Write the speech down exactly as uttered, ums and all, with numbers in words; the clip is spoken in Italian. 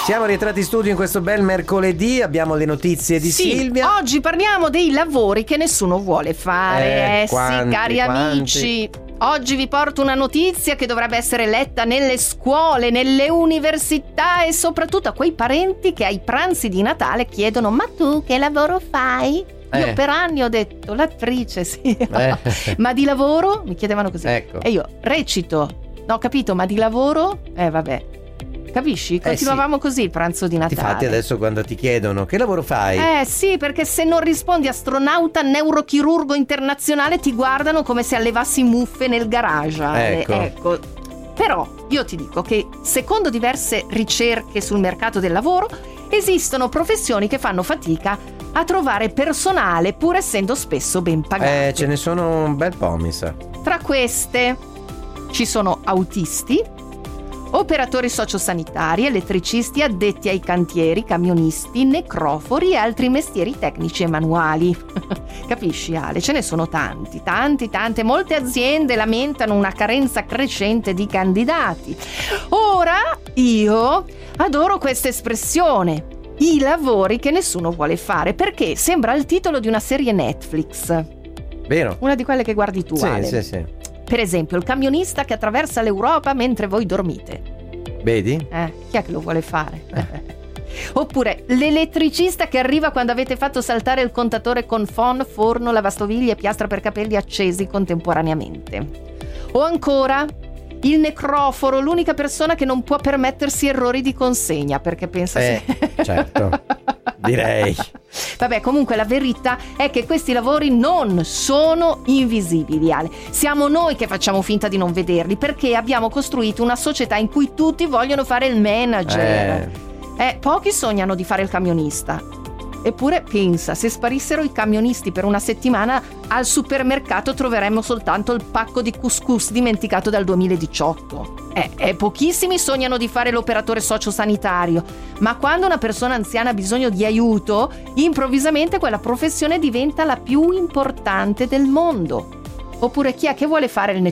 Siamo rientrati in studio in questo bel mercoledì, abbiamo le notizie di sì, Silvia. Oggi parliamo dei lavori che nessuno vuole fare. Eh, eh quanti, sì, cari quanti. amici. Oggi vi porto una notizia che dovrebbe essere letta nelle scuole, nelle università e soprattutto a quei parenti che ai pranzi di Natale chiedono: ma tu che lavoro fai? Eh. Io per anni ho detto l'attrice, sì. Eh. Ma di lavoro? Mi chiedevano così. Ecco. E io recito. No, ho capito, ma di lavoro? Eh vabbè. Capisci? Continuavamo eh sì. così il pranzo di Natale. Infatti adesso quando ti chiedono che lavoro fai? Eh sì, perché se non rispondi astronauta neurochirurgo internazionale ti guardano come se allevassi muffe nel garage. Ecco. Eh, ecco. Però io ti dico che secondo diverse ricerche sul mercato del lavoro esistono professioni che fanno fatica a trovare personale pur essendo spesso ben pagate. Eh, ce ne sono un bel po', mi sa. Tra queste ci sono autisti, operatori sociosanitari, elettricisti, addetti ai cantieri, camionisti, necrofori e altri mestieri tecnici e manuali. Capisci, Ale? Ce ne sono tanti, tanti, tante. Molte aziende lamentano una carenza crescente di candidati. Ora io adoro questa espressione: i lavori che nessuno vuole fare, perché sembra il titolo di una serie Netflix. Vero? Una di quelle che guardi tu, Sì, Ale. sì, sì. Per esempio, il camionista che attraversa l'Europa mentre voi dormite. Vedi? Eh, chi è che lo vuole fare? Eh. Oppure l'elettricista che arriva quando avete fatto saltare il contatore con phon, forno, lavastoviglie e piastra per capelli accesi contemporaneamente. O ancora il necroforo, l'unica persona che non può permettersi errori di consegna perché pensa Eh, se... certo, direi. Vabbè, comunque la verità è che questi lavori non sono invisibili, Ale. Siamo noi che facciamo finta di non vederli perché abbiamo costruito una società in cui tutti vogliono fare il manager. Eh. Eh, pochi sognano di fare il camionista. Eppure pensa, se sparissero i camionisti per una settimana, al supermercato troveremmo soltanto il pacco di couscous dimenticato dal duemiladiciotto. Eh, eh, pochissimi sognano di fare l'operatore sociosanitario, ma quando una persona anziana ha bisogno di aiuto, improvvisamente quella professione diventa la più importante del mondo. Oppure chi è che vuole fare il